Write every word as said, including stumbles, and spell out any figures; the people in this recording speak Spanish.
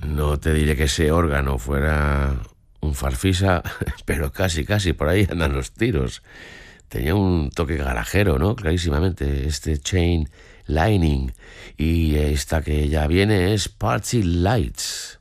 No te diré que ese órgano fuera un farfisa, pero casi, casi por ahí andan los tiros. Tenía un toque garajero, ¿no? Clarísimamente, este Chain Lightning. Y esta que ya viene es Party Lights.